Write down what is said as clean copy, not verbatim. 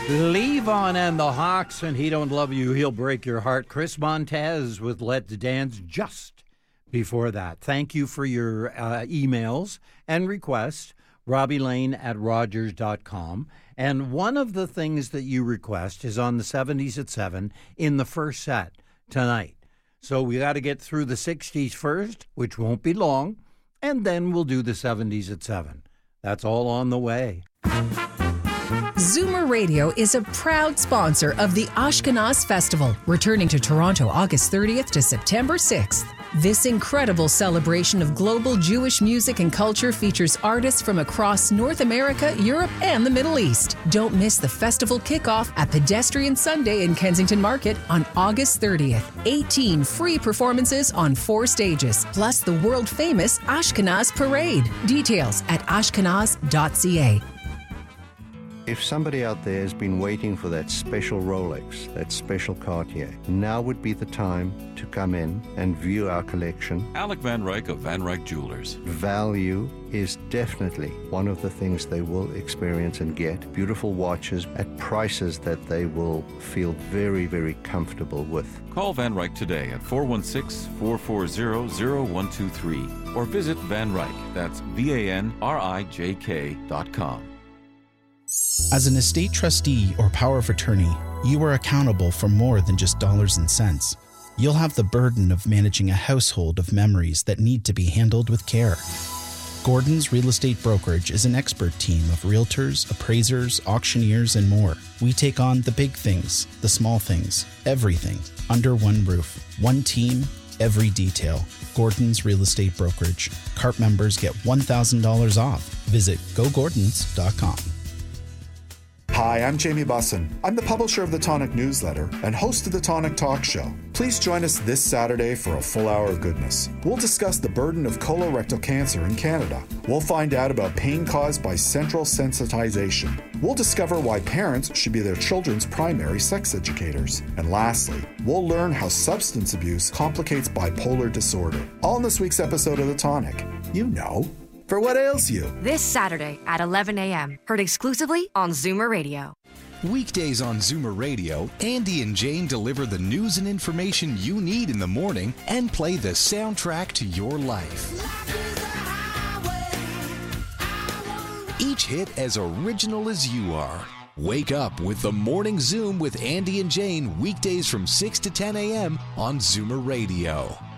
Levon and the Hawks, and He Don't Love You, He'll Break Your Heart. Chris Montez with Let's Dance just before that. Thank you for your emails and requests, RobbieLane@Rogers.com. And one of the things that you request is on the 70s at 7 in the first set tonight. So we got to get through the 60s first, which won't be long, and then we'll do the 70s at 7. That's all on the way. Zoomer Radio is a proud sponsor of the Ashkenaz Festival, returning to Toronto August 30th to September 6th. This incredible celebration of global Jewish music and culture features artists from across North America, Europe, and the Middle East. Don't miss the festival kickoff at Pedestrian Sunday in Kensington Market on August 30th. 18 free performances on 4 stages, plus the world-famous Ashkenaz Parade. Details at ashkenaz.ca. If somebody out there has been waiting for that special Rolex, that special Cartier, now would be the time to come in and view our collection. Alec Van Ryk of Van Ryk Jewelers. Value is definitely one of the things they will experience and get. Beautiful watches at prices that they will feel very, very comfortable with. Call Van Ryk today at 416-440-0123 or visit Van Ryk. That's VANRIJK.com. As an estate trustee or power of attorney, you are accountable for more than just dollars and cents. You'll have the burden of managing a household of memories that need to be handled with care. Gordon's Real Estate Brokerage is an expert team of realtors, appraisers, auctioneers, and more. We take on the big things, the small things, everything, under one roof. One team, every detail. Gordon's Real Estate Brokerage. CART members get $1,000 off. Visit gogordons.com. Hi, I'm Jamie Bussin. I'm the publisher of the Tonic newsletter and host of the Tonic Talk Show. Please join us this Saturday for a full hour of goodness. We'll discuss the burden of colorectal cancer in Canada. We'll find out about pain caused by central sensitization. We'll discover why parents should be their children's primary sex educators. And lastly, we'll learn how substance abuse complicates bipolar disorder. All in this week's episode of the Tonic. You know. For What Ails You? This Saturday at 11 a.m. Heard exclusively on Zoomer Radio. Weekdays on Zoomer Radio, Andy and Jane deliver the news and information you need in the morning and play the soundtrack to your life. Each hit as original as you are. Wake up with the Morning Zoom with Andy and Jane weekdays from 6 to 10 a.m. on Zoomer Radio.